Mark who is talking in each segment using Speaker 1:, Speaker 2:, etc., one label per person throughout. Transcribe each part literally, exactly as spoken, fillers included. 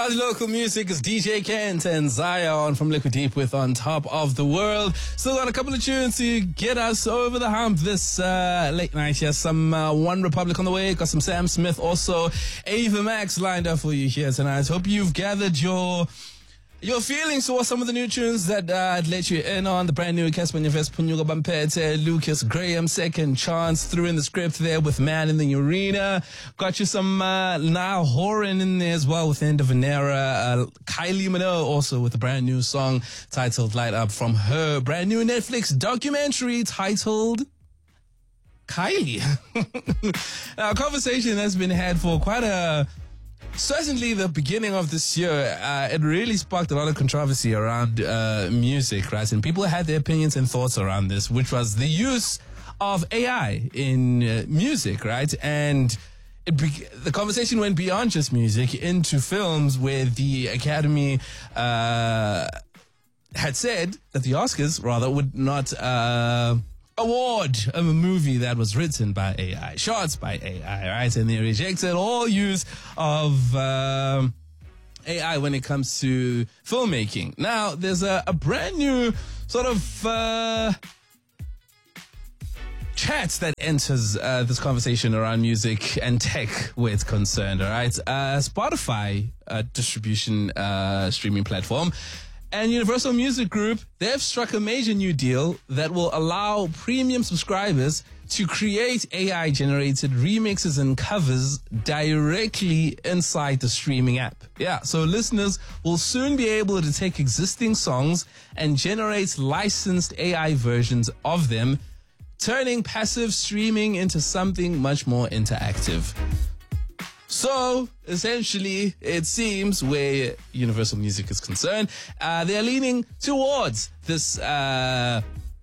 Speaker 1: How's local music? It's D J Kent and Zion from Liquid Deep with On Top of the World. Still got a couple of tunes to get us over the hump this uh, late night here. Some uh, One Republic on the way. Got some Sam Smith, also Ava Max lined up for you here tonight. Hope you've gathered your your feelings for some of the new tunes that uh, I'd let you in on. The brand new Casper Nyovest, Punyuga Bampete, Lucas Graham, Second Chance, threw in the script there with Man in the Arena. Got you some uh, Niall Horan in there as well with End of Venera. Uh, Kylie Minogue also with a brand new song titled Light Up from her brand new Netflix documentary titled Kylie. Now, a conversation that's been had for quite a certainly the beginning of this year. Uh, it really sparked a lot of controversy around uh, music, right? And people had their opinions and thoughts around this, which was the use of A I in uh, music, right? And it be- the conversation went beyond just music into films, where the Academy uh, had said that the Oscars, rather, would not Uh, award a movie that was written by A I, shots by A I, right? And they rejected all use of um, A I when it comes to filmmaking. Now, there's a, a brand new sort of uh, chat that enters uh, this conversation around music and tech where it's concerned, all right? Uh, Spotify uh, distribution uh, streaming platform and Universal Music Group, they've struck a major new deal that will allow premium subscribers to create A I-generated remixes and covers directly inside the streaming app. Yeah, so listeners will soon be able to take existing songs and generate licensed A I versions of them, turning passive streaming into something much more interactive. So, essentially, it seems where Universal Music is concerned, uh, they're leaning towards this uh,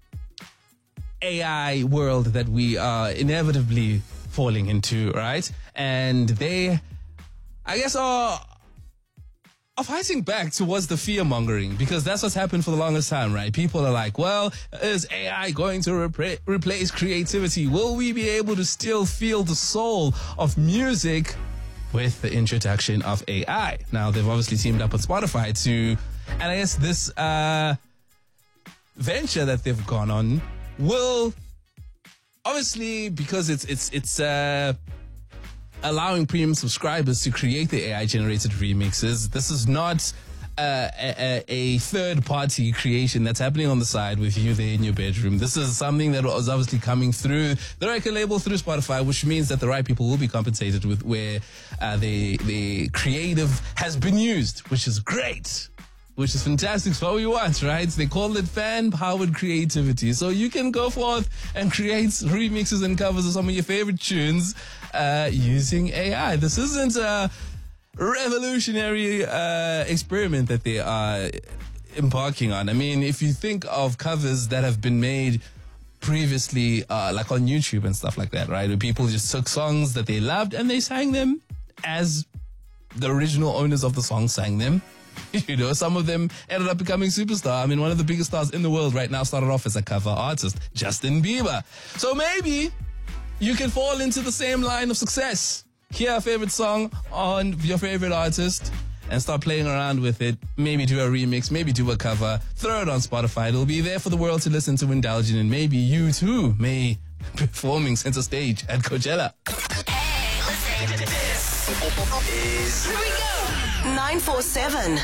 Speaker 1: A I world that we are inevitably falling into, right? And they, I guess, are, are fighting back towards the fear-mongering, because that's what's happened for the longest time, right? People are like, well, is A I going to repra- replace creativity? Will we be able to still feel the soul of music with the introduction of A I? Now, they've obviously teamed up with Spotify to, and I guess this uh, venture that they've gone on will obviously, because it's it's it's uh, allowing premium subscribers to create the A I-generated remixes. This is not Uh, a, a third-party creation that's happening on the side with you there in your bedroom. This is something that was obviously coming through the record label, through Spotify, which means that the right people will be compensated with where uh, the the creative has been used, which is great, which is fantastic. It's what we want, right? They call it fan-powered creativity. So you can go forth and create remixes and covers of some of your favorite tunes uh, using A I. This isn't a revolutionary uh, experiment that they are embarking on. I mean, if you think of covers that have been made previously, uh, like on YouTube and stuff like that, right? Where people just took songs that they loved and they sang them as the original owners of the song sang them. You know, some of them ended up becoming superstar. I mean, one of the biggest stars in the world right now started off as a cover artist, Justin Bieber. So maybe you can fall into the same line of success. Hear a favorite song on your favorite artist and start playing around with it. Maybe do a remix, maybe do a cover, throw it on Spotify. It'll be there for the world to listen to, indulge in, and maybe you too may be performing center stage at Coachella.
Speaker 2: Hey, listen to this. Is... Here we go. nine four seven.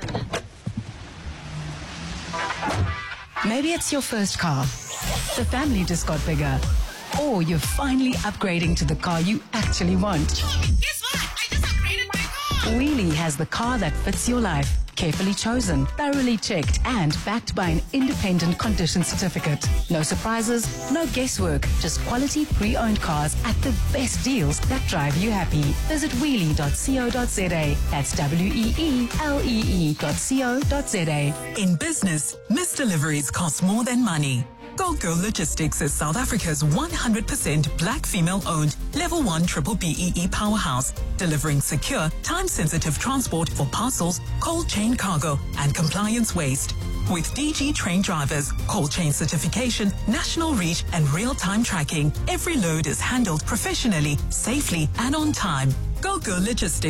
Speaker 3: Maybe it's your first car. The family just got bigger. Or you're finally upgrading to the car you actually want.
Speaker 2: Guess what? I just upgraded my car.
Speaker 3: Wheelie has the car that fits your life. Carefully chosen, thoroughly checked, and backed by an independent condition certificate. No surprises, no guesswork, just quality pre-owned cars at the best deals that drive you happy. Visit wheelie dot co dot za. That's W E E L E E dot co dot za.
Speaker 4: In business, missed deliveries cost more than money. Gold Girl Logistics is South Africa's one hundred percent black female-owned Level one Triple B E E powerhouse, delivering secure, time-sensitive transport for parcels, cold chain cargo, and compliance waste. With D G trained drivers, cold chain certification, national reach, and real-time tracking, every load is handled professionally, safely, and on time. Gold Girl Logistics,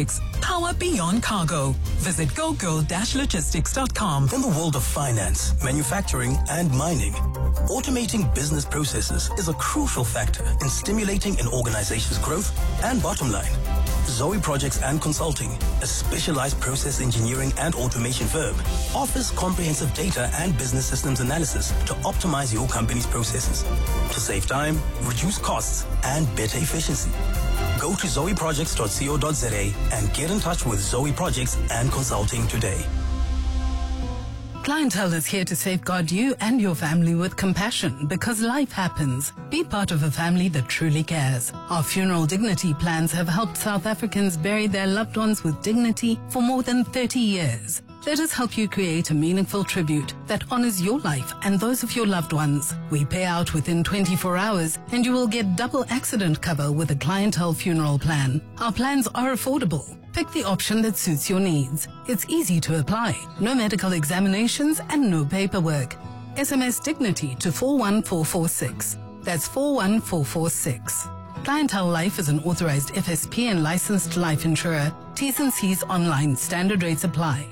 Speaker 4: Power beyond cargo. Visit go girl dash logistics dot com.
Speaker 5: In the world of finance, manufacturing, and mining, automating business processes is a crucial factor in stimulating an organization's growth and bottom line. Zoe Projects and Consulting, a specialized process engineering and automation firm, offers comprehensive data and business systems analysis to optimize your company's processes, to save time, reduce costs, and better efficiency. Go to zoe projects dot co dot za and get in touch with Zoe Projects and Consulting today.
Speaker 3: Clientele is here to safeguard you and your family with compassion because life happens. Be part of a family that truly cares. Our funeral dignity plans have helped South Africans bury their loved ones with dignity for more than thirty years. Let us help you create a meaningful tribute that honors your life and those of your loved ones. We pay out within twenty-four hours and you will get double accident cover with a clientele funeral plan. Our plans are affordable. Pick the option that suits your needs. It's easy to apply. No medical examinations and no paperwork. S M S Dignity to four one four four six. That's four one four four six. Clientele Life is an authorized F S P and licensed life insurer. T's and C's online. Standard rates apply.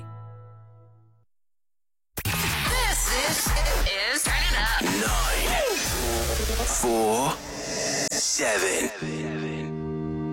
Speaker 2: This is, is Turn It Up.
Speaker 5: Nine, four, seven.